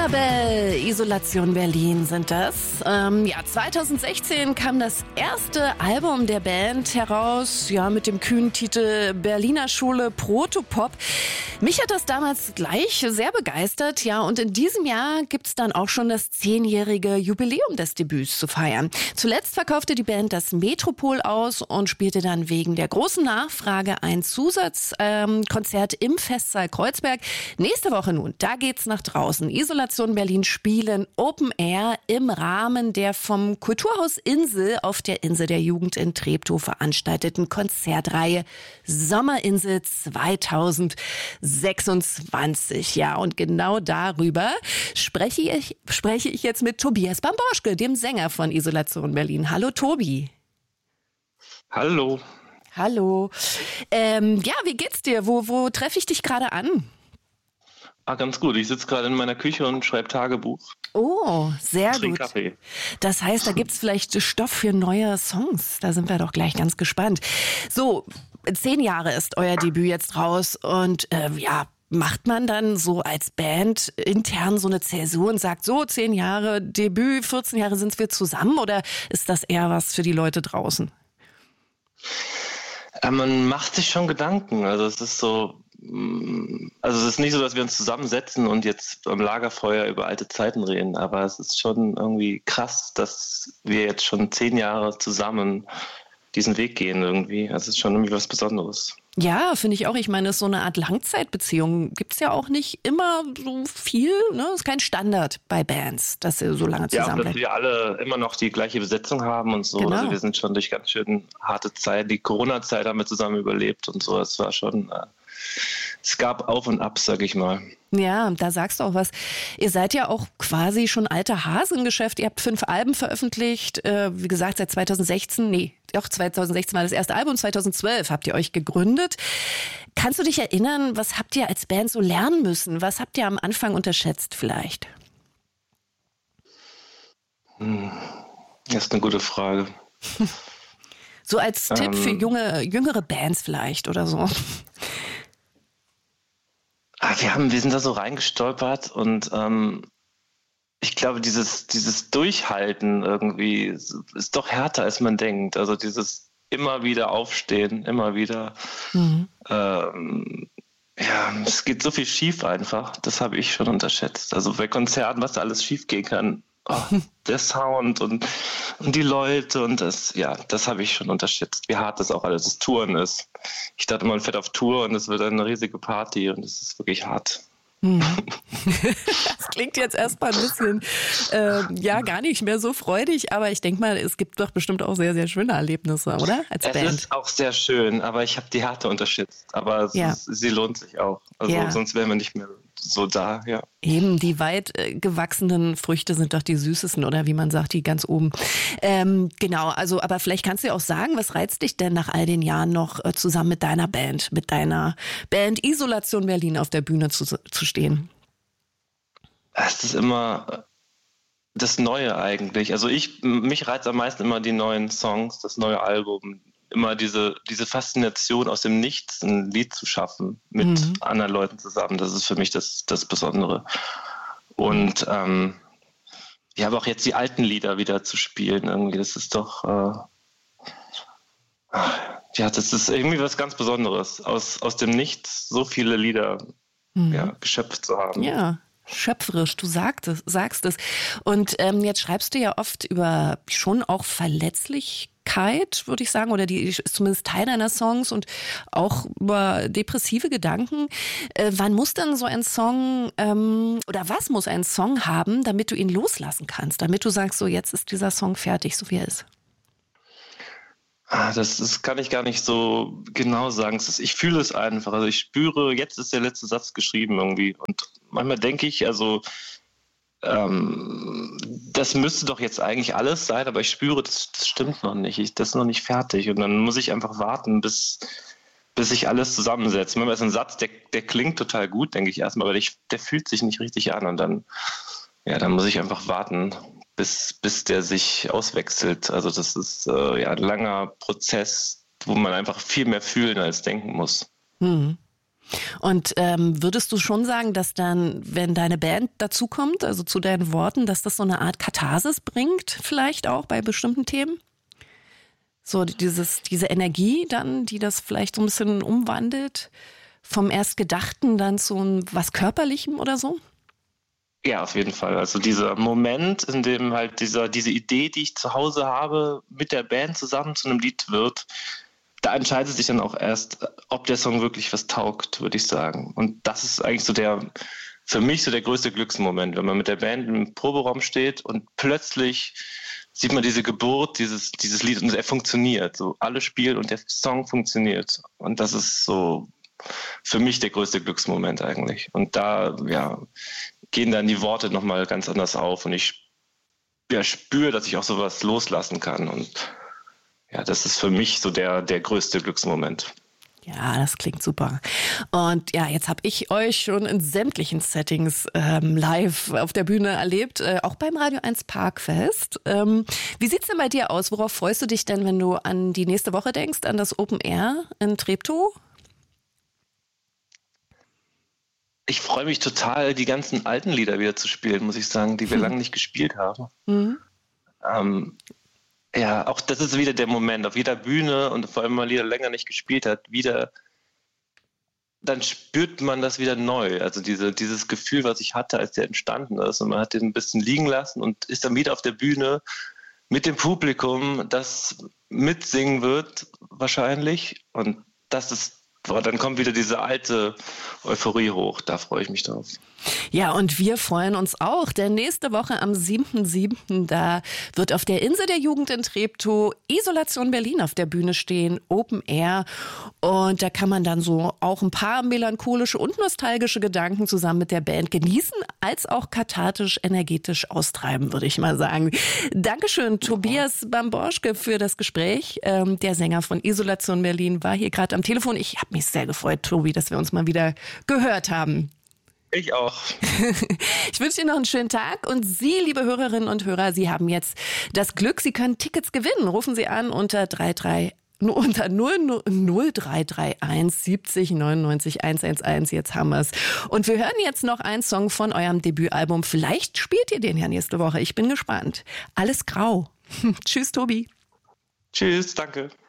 Annabelle, Isolation Berlin sind das. 2016 kam das erste Album der Band heraus, mit dem kühnen Titel Berliner Schule Protopop. Mich hat das damals gleich sehr begeistert, und in diesem Jahr gibt's dann auch schon das 10-jährige Jubiläum des Debüts zu feiern. Zuletzt verkaufte die Band das Metropol aus und spielte dann wegen der großen Nachfrage ein Zusatzkonzert im Festsaal Kreuzberg. Nächste Woche nun, da geht's nach draußen. Isolation Berlin spielen Open Air im Rahmen der vom Kulturhaus Insel auf der Insel der Jugend in Treptow veranstalteten Konzertreihe Sommerinsel 2026. Und genau darüber spreche ich jetzt mit Tobias Bamborschke, dem Sänger von Isolation Berlin. Hallo Tobi. Hallo. Hallo. Wie geht's dir? Wo treffe ich dich gerade an? Ganz gut. Ich sitze gerade in meiner Küche und schreibe Tagebuch. Oh, sehr Trink gut. Kaffee. Das heißt, da gibt's vielleicht Stoff für neue Songs. Da sind wir doch gleich ganz gespannt. So, 10 Jahre ist euer Debüt jetzt raus und macht man dann so als Band intern so eine Zäsur und sagt, so 10 Jahre Debüt, 14 Jahre sind wir zusammen, oder ist das eher was für die Leute draußen? Man macht sich schon Gedanken. Also es ist nicht so, dass wir uns zusammensetzen und jetzt am Lagerfeuer über alte Zeiten reden, aber es ist schon irgendwie krass, dass wir jetzt schon 10 Jahre zusammen diesen Weg gehen irgendwie. Also es ist schon irgendwie was Besonderes. Ja, finde ich auch. Ich meine, es ist so eine Art Langzeitbeziehung. Gibt's ja auch nicht immer so viel, ne? Ist kein Standard bei Bands, dass sie so lange zusammen bleiben. Ja, dass wir alle immer noch die gleiche Besetzung haben und so. Genau. Also wir sind schon durch ganz schön harte Zeit. Die Corona-Zeit haben wir zusammen überlebt und so. Es war schon, es gab Auf und Ab, sag ich mal. Ja, da sagst du auch was. Ihr seid ja auch quasi schon alter Hase im Geschäft. Ihr habt 5 Alben veröffentlicht. Wie gesagt, seit 2016 war das erste Album. 2012 habt ihr euch gegründet. Kannst du dich erinnern, was habt ihr als Band so lernen müssen? Was habt ihr am Anfang unterschätzt vielleicht? Das ist eine gute Frage. So als Tipp für jüngere Bands vielleicht oder so. Wir sind da so reingestolpert und ich glaube, dieses Durchhalten irgendwie ist doch härter, als man denkt. Also dieses immer wieder aufstehen, immer wieder. Es geht so viel schief einfach. Das habe ich schon unterschätzt. Also bei Konzerten, was da alles schief gehen kann. Der Sound und die Leute und das habe ich schon unterschätzt, wie hart das auch alles das Touren ist. Ich dachte, man fährt auf Tour und es wird eine riesige Party und es ist wirklich hart. Das klingt jetzt erstmal ein bisschen, gar nicht mehr so freudig, aber ich denke mal, es gibt doch bestimmt auch sehr, sehr schöne Erlebnisse, oder? Als Band. Es ist auch sehr schön, aber ich habe die Härte unterschätzt. Aber sie lohnt sich auch. Also sonst wären wir nicht mehr so da, Eben, die weit gewachsenen Früchte sind doch die süßesten, oder wie man sagt, die ganz oben. Genau, also, aber vielleicht kannst du ja auch sagen, was reizt dich denn nach all den Jahren noch zusammen mit deiner Band Isolation Berlin auf der Bühne zu stehen? Es ist immer das Neue eigentlich. Also mich reizt am meisten immer die neuen Songs, das neue Album. Immer diese Faszination aus dem Nichts, ein Lied zu schaffen mit anderen Leuten zusammen. Das ist für mich das Besondere. Und aber auch jetzt die alten Lieder wieder zu spielen, irgendwie, das ist doch das ist irgendwie was ganz Besonderes. Aus dem Nichts so viele Lieder geschöpft zu haben. Ja. Schöpferisch, du sagst es. Und jetzt schreibst du ja oft über schon auch Verletzlichkeit, würde ich sagen, oder die ist zumindest Teil deiner Songs, und auch über depressive Gedanken. Wann muss denn so ein Song oder was muss ein Song haben, damit du ihn loslassen kannst, damit du sagst, so jetzt ist dieser Song fertig, so wie er ist? Das kann ich gar nicht so genau sagen. Ich fühle es einfach. Also ich spüre, jetzt ist der letzte Satz geschrieben irgendwie. Und manchmal denke ich, das müsste doch jetzt eigentlich alles sein, aber ich spüre, das stimmt noch nicht. Das ist noch nicht fertig. Und dann muss ich einfach warten, bis sich alles zusammensetzt. Manchmal ist ein Satz, der klingt total gut, denke ich erstmal, aber der fühlt sich nicht richtig an. Und dann muss ich einfach warten, bis der sich auswechselt. Also das ist ein langer Prozess, wo man einfach viel mehr fühlen als denken muss. Und würdest du schon sagen, dass dann, wenn deine Band dazukommt, also zu deinen Worten, dass das so eine Art Katharsis bringt, vielleicht auch bei bestimmten Themen? So diese Energie dann, die das vielleicht so ein bisschen umwandelt, vom erst Gedachten dann zu was Körperlichem oder so? Ja, auf jeden Fall. Also dieser Moment, in dem halt diese Idee, die ich zu Hause habe, mit der Band zusammen zu einem Lied wird, da entscheidet sich dann auch erst, ob der Song wirklich was taugt, würde ich sagen. Und das ist eigentlich so für mich so der größte Glücksmoment, wenn man mit der Band im Proberaum steht und plötzlich sieht man diese Geburt dieses Lied und er funktioniert. So alle spielen und der Song funktioniert. Und das ist so für mich der größte Glücksmoment eigentlich. Und da gehen dann die Worte nochmal ganz anders auf und ich spüre, dass ich auch sowas loslassen kann. Und ja, das ist für mich so der größte Glücksmoment. Ja, das klingt super. Und ja, jetzt habe ich euch schon in sämtlichen Settings live auf der Bühne erlebt, auch beim Radio 1 Parkfest. Wie sieht's denn bei dir aus? Worauf freust du dich denn, wenn du an die nächste Woche denkst, an das Open Air in Treptow? Ich freue mich total, die ganzen alten Lieder wieder zu spielen, muss ich sagen, die wir lange nicht gespielt haben. Mhm. Ja, auch das ist wieder der Moment, auf jeder Bühne und vor allem, wenn man Lieder länger nicht gespielt hat, dann spürt man das wieder neu. Also dieses Gefühl, was ich hatte, als der entstanden ist. Und man hat den ein bisschen liegen lassen und ist dann wieder auf der Bühne mit dem Publikum, das mitsingen wird wahrscheinlich. Und dann kommt wieder diese alte Euphorie hoch. Da freue ich mich drauf. Ja, und wir freuen uns auch, denn nächste Woche am 7.7. da wird auf der Insel der Jugend in Treptow Isolation Berlin auf der Bühne stehen, Open Air. Und da kann man dann so auch ein paar melancholische und nostalgische Gedanken zusammen mit der Band genießen, als auch kathartisch, energetisch austreiben, würde ich mal sagen. Dankeschön, Tobias Bamborschke, für das Gespräch. Der Sänger von Isolation Berlin war hier gerade am Telefon. Ich habe mich sehr gefreut, Tobi, dass wir uns mal wieder gehört haben. Ich auch. Ich wünsche Ihnen noch einen schönen Tag und Sie, liebe Hörerinnen und Hörer, Sie haben jetzt das Glück, Sie können Tickets gewinnen. Rufen Sie an unter 0331 70 99 111. Jetzt haben wir es. Und wir hören jetzt noch einen Song von eurem Debütalbum. Vielleicht spielt ihr den ja nächste Woche. Ich bin gespannt. Alles grau. Tschüss, Tobi. Tschüss, danke.